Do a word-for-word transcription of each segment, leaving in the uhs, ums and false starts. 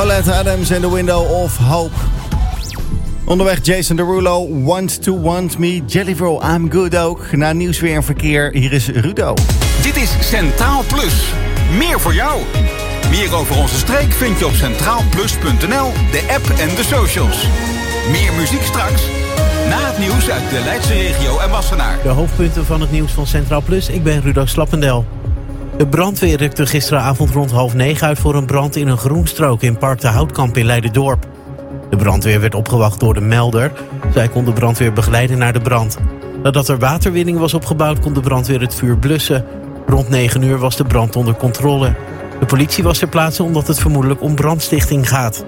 Oleta Adams en The Window of Hope. Onderweg Jason Derulo, Want to Want Me, Jellyville, I'm Good ook. Na nieuws weer en verkeer, hier is Rudo. Dit is Centraal Plus. Meer voor jou. Meer over onze streek vind je op centraal plus punt n l, de app en de socials. Meer muziek straks, na het nieuws uit de Leidse regio en Wassenaar. De hoofdpunten van het nieuws van Centraal Plus. Ik ben Rudo Slappendel. De brandweer rukte gisteravond rond half negen uit voor een brand in een groenstrook in Park de Houtkamp in Leiderdorp. De brandweer werd opgewacht door de melder. Zij kon de brandweer begeleiden naar de brand. Nadat er waterwinning was opgebouwd, kon de brandweer het vuur blussen. Rond negen uur was de brand onder controle. De politie was ter plaatse omdat het vermoedelijk om brandstichting gaat.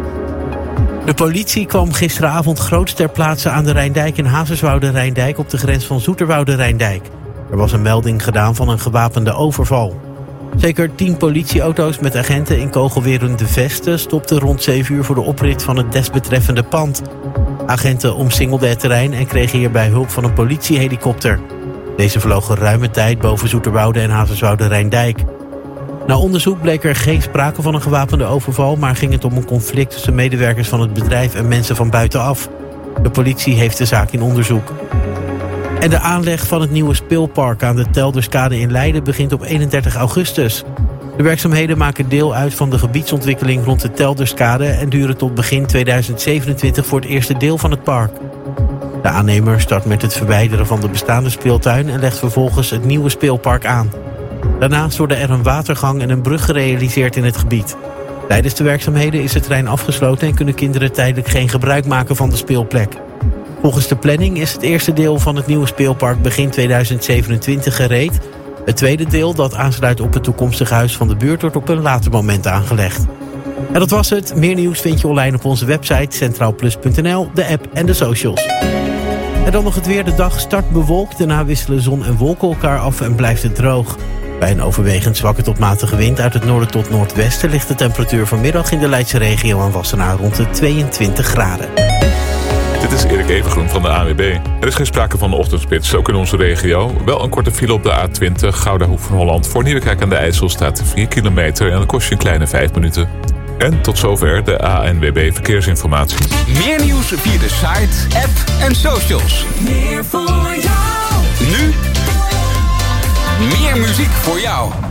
De politie kwam gisteravond groots ter plaatse aan de Rijndijk in Hazerswoude-Rijndijk op de grens van Zoeterwoude-Rijndijk. Er was een melding gedaan van een gewapende overval. Zeker tien politieauto's met agenten in kogelwerende vesten stopten rond zeven uur voor de oprit van het desbetreffende pand. Agenten omsingelden het terrein en kregen hierbij hulp van een politiehelikopter. Deze vlogen ruime tijd boven Zoeterwoude en Hazerswoude-Rijndijk. Na onderzoek bleek er geen sprake van een gewapende overval, maar ging het om een conflict tussen medewerkers van het bedrijf en mensen van buitenaf. De politie heeft de zaak in onderzoek. En de aanleg van het nieuwe speelpark aan de Telderskade in Leiden begint op eenendertig augustus. De werkzaamheden maken deel uit van de gebiedsontwikkeling rond de Telderskade en duren tot begin tweeduizend zevenentwintig voor het eerste deel van het park. De aannemer start met het verwijderen van de bestaande speeltuin en legt vervolgens het nieuwe speelpark aan. Daarnaast worden er een watergang en een brug gerealiseerd in het gebied. Tijdens de werkzaamheden is het terrein afgesloten en kunnen kinderen tijdelijk geen gebruik maken van de speelplek. Volgens de planning is het eerste deel van het nieuwe speelpark begin tweeduizend zevenentwintig gereed. Het tweede deel, dat aansluit op het toekomstige huis van de buurt, wordt op een later moment aangelegd. En dat was het. Meer nieuws vind je online op onze website centraal plus punt n l, de app en de socials. En dan nog het weer. De dag start bewolkt. Daarna wisselen zon en wolken elkaar af en blijft het droog. Bij een overwegend zwakke tot matige wind uit het noorden tot noordwesten ligt de temperatuur vanmiddag in de Leidse regio en Wassenaar rond de tweeëntwintig graden. Dit is Erik Evengroen van de A N W B. Er is geen sprake van de ochtendspits, ook in onze regio. Wel een korte file op de A twintig, Gouda Hoek van Holland. Voor Nieuwekerk aan de IJssel staat vier kilometer en dat kost je een kleine vijf minuten. En tot zover de A N W B Verkeersinformatie. Meer nieuws via de site, app en socials. Meer voor jou. Nu meer muziek voor jou.